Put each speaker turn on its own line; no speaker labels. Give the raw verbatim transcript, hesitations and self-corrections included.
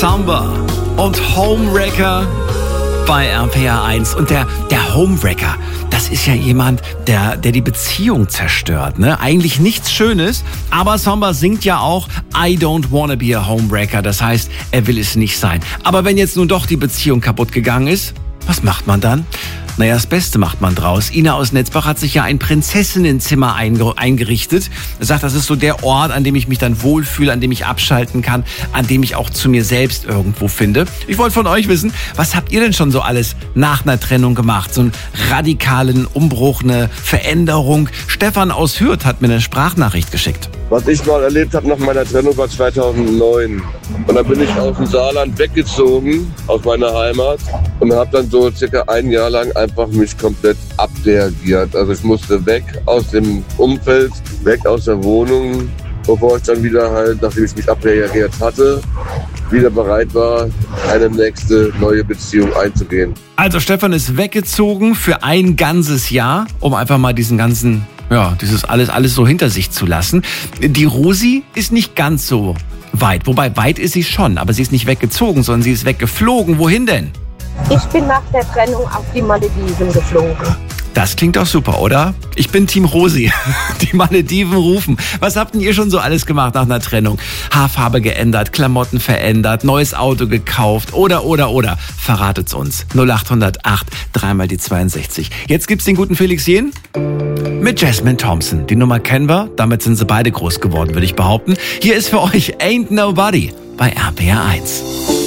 Samba und Homewrecker bei R P R eins. Und der, der Homewrecker, das ist ja jemand, der, der die Beziehung zerstört. Ne? Eigentlich nichts Schönes, aber Samba singt ja auch I don't wanna be a Homewrecker. Das heißt, er will es nicht sein. Aber wenn jetzt nun doch die Beziehung kaputt gegangen ist, was macht man dann? Naja, das Beste macht man draus. Ina aus Netzbach hat sich ja ein Prinzessinnenzimmer einge- eingerichtet. Er sagt, das ist so der Ort, an dem ich mich dann wohlfühle, an dem ich abschalten kann, an dem ich auch zu mir selbst irgendwo finde. Ich wollte von euch wissen, was habt ihr denn schon so alles nach einer Trennung gemacht? So einen radikalen Umbruch, eine Veränderung. Stefan aus Hürth hat mir eine Sprachnachricht geschickt.
Was ich mal erlebt habe nach meiner Trennung war zweitausendneun. Und dann bin ich aus dem Saarland weggezogen, aus meiner Heimat. Und habe dann so circa ein Jahr lang einfach mich komplett abreagiert. Also ich musste weg aus dem Umfeld, weg aus der Wohnung, bevor ich dann wieder halt, nachdem ich mich abreagiert hatte, wieder bereit war, eine nächste neue Beziehung einzugehen.
Also Stefan ist weggezogen für ein ganzes Jahr, um einfach mal diesen ganzen, ja, dieses alles, alles so hinter sich zu lassen. Die Rosi ist nicht ganz so weit, wobei weit ist sie schon, aber sie ist nicht weggezogen, sondern sie ist weggeflogen. Wohin denn?
Ich bin nach der Trennung auf die Malediven geflogen.
Das klingt doch super, oder? Ich bin Team Rosi. Die Malediven rufen. Was habt denn ihr schon so alles gemacht nach einer Trennung? Haarfarbe geändert, Klamotten verändert, neues Auto gekauft oder, oder, oder. Verratet's uns. null acht null acht, dreimal die zweiundsechzig. Jetzt gibt's den guten Felix Jähn mit Jasmine Thompson. Die Nummer kennen wir. Damit sind sie beide groß geworden, würde ich behaupten. Hier ist für euch Ain't Nobody bei R P R eins.